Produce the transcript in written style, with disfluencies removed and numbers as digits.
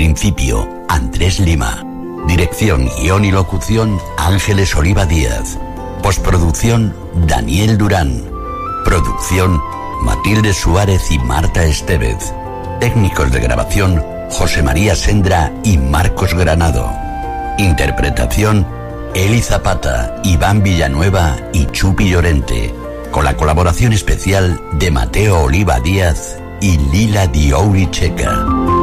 principio, Andrés Lima. Dirección, guión y locución, Ángeles Oliva Díaz. Postproducción, Daniel Durán. Producción, Matilde Suárez y Marta Estevez. Técnicos de grabación, José María Sendra y Marcos Granado. Interpretación, Eli Zapata, Iván Villanueva y Chupi Llorente, con la colaboración especial de Mateo Oliva Díaz y Lila Diouri Checa.